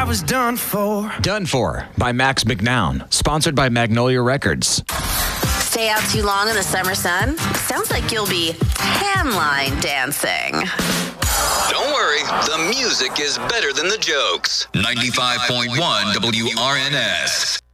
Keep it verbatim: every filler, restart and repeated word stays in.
was done for. Done For by Max McNown. Sponsored by Magnolia Records. Stay out too long in the summer sun? Sounds like you'll be handline dancing. Don't worry, the music is better than the jokes. ninety-five point one W R N S.